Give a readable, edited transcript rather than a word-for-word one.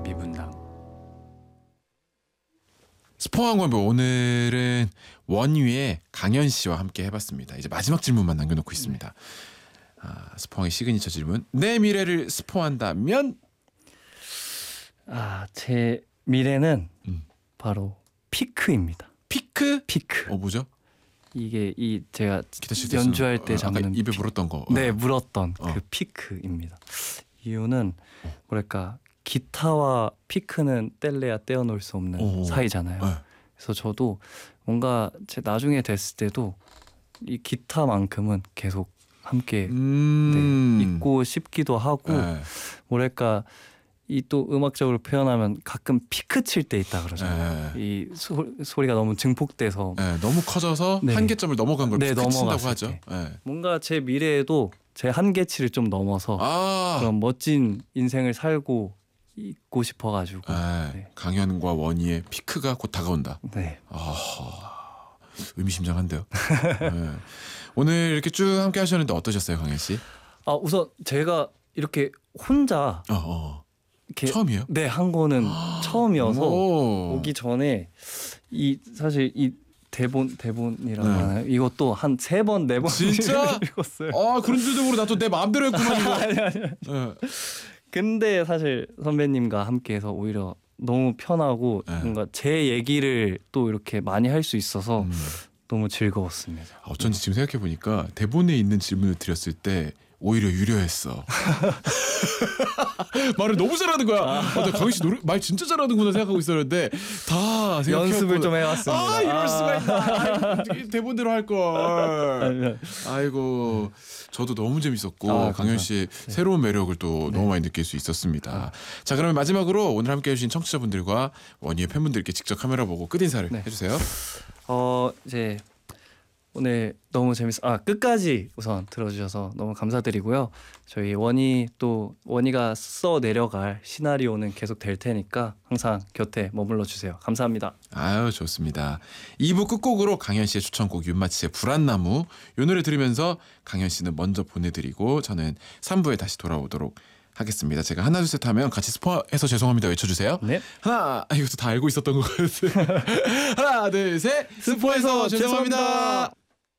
미분당. 스포한 광배 오늘은 원유의 강현 씨와 함께 해봤습니다. 이제 마지막 질문만 남겨놓고 있습니다. 스포왕의 시그니처 질문. 내 미래를 스포한다면? 제 미래는 바로 피크입니다. 피크? 피크. 뭐죠? 이게 제가 기타 연주할 때 잡는 입에 물었던 거. 네, 물었던 그 피크입니다. 이유는 뭐랄까, 기타와 피크는 뗄래야 떼어놓을 수 없는 사이잖아요. 그래서 저도 뭔가 제 나중에 됐을 때도 이 기타만큼은 계속 함께 있고 싶기도 하고, 뭐랄까, 이 또 음악적으로 표현하면 가끔 피크 칠 때 있다 그러잖아요. 이 소리가 너무 증폭돼서 너무 커져서 한계점을 넘어간 걸 피크 친다고 하죠. 뭔가 제 미래에도 제 한계치를 좀 넘어서 그런 멋진 인생을 살고 있고 싶어가지고. 강현과 원희의 피크가 곧 다가온다. 네. 의미심장한데요. 오늘 이렇게 쭉 함께 하셨는데 어떠셨어요, 강현 씨? 우선 제가 이렇게 혼자 이렇게 처음이에요? 네, 한 거는 처음이어서 오기 전에 사실 이 대본이라고 하나요? 이것도 한 3번 4번 진짜? 읽었어요. 그런 줄도 모르고 나 또 내 마음대로 했구만 이거. 아니. 근데 사실 선배님과 함께해서 오히려 너무 편하고 뭔가 제 얘기를 또 이렇게 많이 할 수 있어서 너무 즐거웠습니다. 어쩐지 지금 생각해 보니까 대본에 있는 질문을 드렸을 때 오히려 유려했어. 말을 너무 잘하는 거야. 나 강희 씨 말 진짜 잘하는구나 생각하고 있었는데 다 연습을 좀 해왔습니다. 이럴 수가 있나. 대본대로 할 걸. 아이고, 저도 너무 재밌었고 강현 씨의 새로운 매력을 또 너무 많이 느낄 수 있었습니다. 자, 그러면 마지막으로 오늘 함께 해주신 청취자분들과 원희의 팬분들께 직접 카메라 보고 끝인사를 해주세요. 이제 오늘 너무 끝까지 우선 들어주셔서 너무 감사드리고요. 저희 원희가 써 내려갈 시나리오는 계속 될 테니까 항상 곁에 머물러 주세요. 감사합니다. 좋습니다. 2부 끝곡으로 강현 씨의 추천곡 윤마치의 불안나무, 이 노래 들으면서 강현 씨는 먼저 보내드리고 저는 3부에 다시 돌아오도록 하겠습니다. 제가 하나 둘 셋 하면 같이 스포해서 죄송합니다 외쳐주세요. 네. 이것도 다 알고 있었던 것 같아요. 하나 둘 셋, 스포해서 죄송합니다.